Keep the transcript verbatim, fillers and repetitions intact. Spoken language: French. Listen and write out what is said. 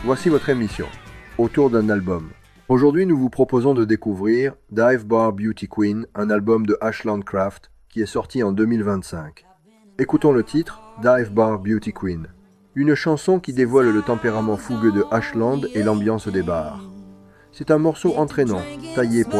voici votre émission, autour d'un album. Aujourd'hui, nous vous proposons de découvrir Dive Bar Beauty Queen, un album de Ashland Craft qui est sorti en deux mille vingt-cinq. Écoutons le titre, Dive Bar Beauty Queen, une chanson qui dévoile le tempérament fougueux de Ashland et l'ambiance des bars. C'est un morceau entraînant, taillé pour